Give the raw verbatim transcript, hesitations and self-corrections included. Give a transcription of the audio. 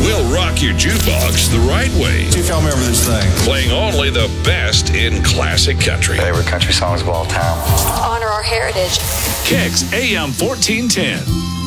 We'll rock your jukebox the right way. See if y'all remember this thing. Playing only the best in classic country. Favorite country songs of all time. Honor our heritage. Kicks A M fourteen ten.